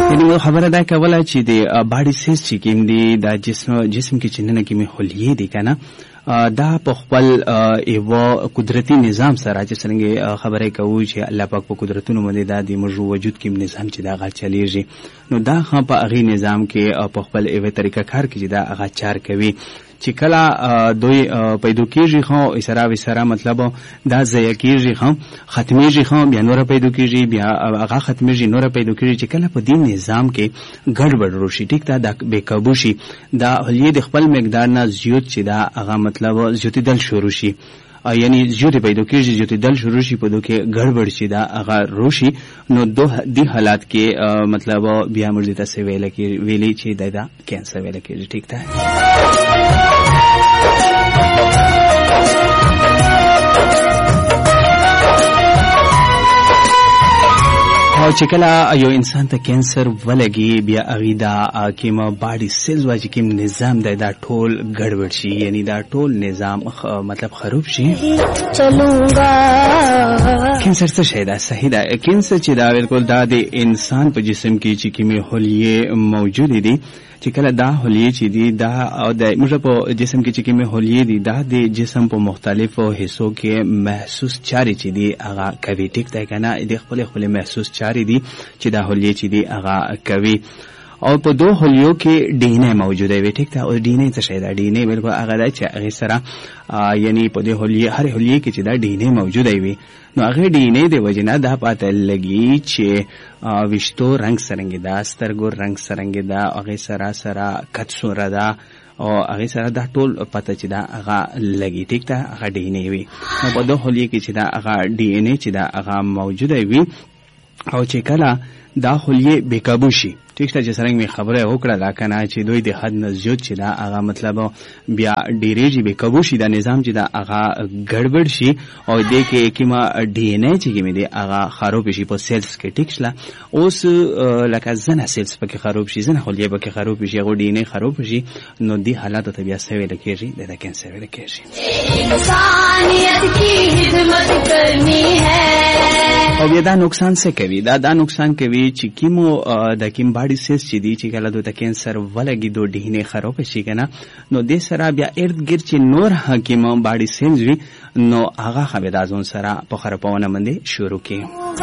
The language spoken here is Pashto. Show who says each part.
Speaker 1: یعنی خبره دا کوله چې د باډي سیز چې کوم دی دا جسم کې چې نن کې مې خلیه دي کنه دا په خپل یو قدرتي نظام سره چې څنګه خبره کوي چې الله پاک په قدرتونو باندې دا د موږ وجود کې نظام چې دا غا چلیږي نو دا خو په هغه نظام کې په خپل یو طریقه کار کوي دا هغه چار کوي چې کله دوی پیدا کیږي خو اسره مطلب دا ځای کیږي خو ختميږي خو بیا نور پیدا کیږي بیا هغه ختميږي نور پیدا کیږي چې کله په دې نظام کې ګډوډ روشي ټیک دا د بیکابو شي دا هلیه د خپل مقدار نه زیات چې دا هغه مطلب زیاتیدل شروع شي یعنی زیات پیدا کیږي زیاتیدل شروع شي په دوی کې ګډوډ شي دا هغه روشي نو د حالات کې مطلب بیا موږ ته ویلي چې دا کینسر ویل کېږي ټیک ده او چې کله یو انسان ته کینسر ولګي بیا هغه دا کیما باډي سیلز واجی کیم نظام دا ټول ګډوډ شي یعنی دا ټول نظام مطلب خراب شي چلونگا کینسر څه شي دا صحیح ده کینسر چې دا بالکل دا د انسان په جسم کې چې کیمي خلیه موجود دي چې کله دا هلیه چې دي دا او د موږ په جسم کې چې کیمي هلیه دي دا د جسم په مختلفو حصو کې محسوس چاري چې دي هغه کوي ټیک ده کنه د خپل محسوس چاري دي چې دا هلیه چې دي هغه کوي او په دوه هلیو کې ډي ان اے موجوده وي ټیک ده او ډي ان اے څه شي دا ډي ان اے بالکل هغه دا چې هغه سره یعنی په دې هلیه هر هلیه کې چې دا ډي ان اے موجوده وي نو هغه ډي ان اے د وجنه دا پاته لګي چې وشتو رنگ سرنګ دا سترګو رنگ سرنګ دا هغه سره کټ سور دا او هغه سره دا ټول پته چې دا هغه لګي ټیک ده هغه ډي ان اے وي نو په دوه هلیه کې چې دا هغه ډي ان اے چې دا هغه موجوده وي او چې کله دا خلیه بیکابو شي ټیک ته چې څنګه می خبره وکړه دا کنه چې دوی د حد نه زیات چې دا هغه مطلب بیا ډیریږي بیکابو شي دا نظام چې دا هغه ګډوډ شي او د کې کیما ډي ان اے چې کیمه دی هغه خراب شي په سیلز کې ټیک شله اوس لکه زنه سیلز پکې خراب شي زنه خلیه پکې خراب شي هغه ډي ان اے خراب شي نو دی حالات ته بیا سوي لکېږي د کینسر لکېږي انسانیت کی خدمت کرنی ہے او بیا دا نقصان څه کوي دا نقصان کوي چې کیمو د کیم باډي سیز چې دی چې کله د کینسر ولګي دو ډي ان اے خراب شي کنه نو د سره بیا ارد ګر چې نور حکیم باډي سیز وي نو هغه خبردازون سره په خرابونه باندې شروع کوي